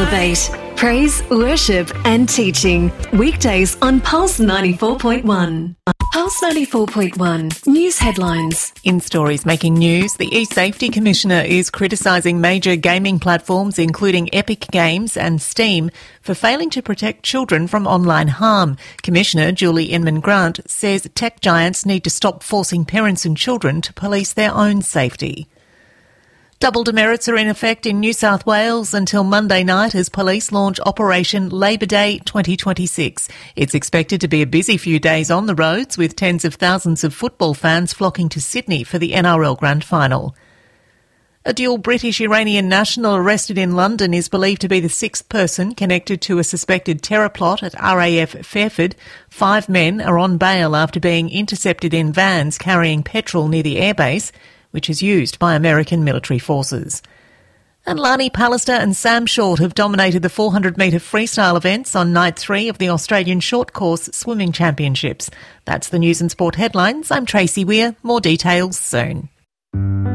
Elevate. Praise, worship and teaching. Weekdays on Pulse 94.1. Pulse 94.1. News headlines. In stories making news, the eSafety Commissioner is criticising major gaming platforms including Epic Games and Steam for failing to protect children from online harm. Commissioner Julie Inman-Grant says tech giants need to stop forcing parents and children to police their own safety. Double demerits are in effect in New South Wales until Monday night as police launch Operation Labor Day 2026. It's expected to be a busy few days on the roads, with tens of thousands of football fans flocking to Sydney for the NRL Grand Final. A dual British-Iranian national arrested in London is believed to be the sixth person connected to a suspected terror plot at RAF Fairford. 5 men are on bail after being intercepted in vans carrying petrol near the airbase, which is used by American military forces. And Lani Pallister and Sam Short have dominated the 400-metre freestyle events on night 3 of the Australian Short Course Swimming Championships. That's the news and sport headlines. I'm Tracy Weir. More details soon.